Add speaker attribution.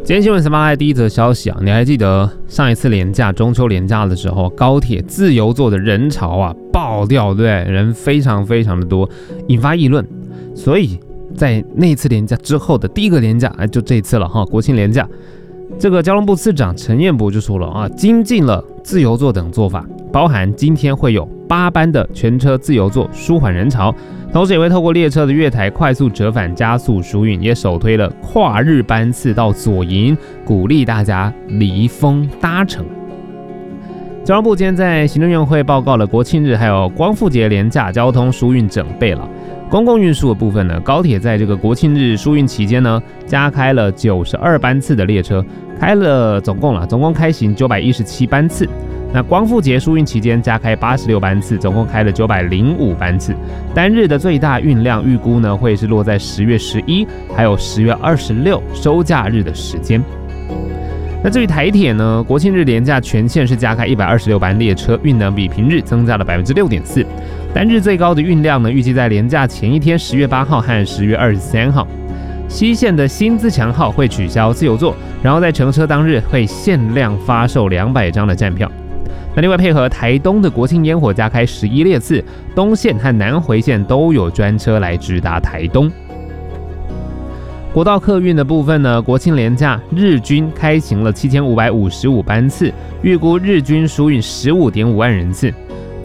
Speaker 1: 今天新闻3八第一则消息啊，你还记得上一次连假中秋连假的时候，高铁自由座的人潮啊爆掉，对不对？人非常非常的多，引发议论。所以在那一次连假之后的第一个连假，就这一次了哈，国庆连假，这个交通部次长陈彦博就说了啊，精进了自由座等做法，包含今天会有8班的全车自由座舒缓人潮。同时也会透过列车的月台快速折返加速疏运，也首推了跨日班次到左营，鼓励大家离峰搭乘。交通部今天在行政院会报告了国庆日还有光复节连假交通疏运整备了。公共运输的部分呢，高铁在这个国庆日疏运期间呢，加开了92班次的列车，总共开行917班次。那光复节疏运期间加开86班次，总共开了905班次。单日的最大运量预估呢，会是落在10月11还有10月26收假日的时间。那至于台铁呢，国庆日连假全线是加开126班列车，运能比平日增加了 6.4%。单日最高的运量呢，预计在连假前一天10月8号和10月23号。西线的新自强号会取消自由座，然后在乘车当日会限量发售200张的站票。那另外配合台东的国庆烟火加开11列次，东线和南回线都有专车来直达台东。国道客运的部分呢，国庆连假日均开行了7555班次，预估日均疏运15.5万人次。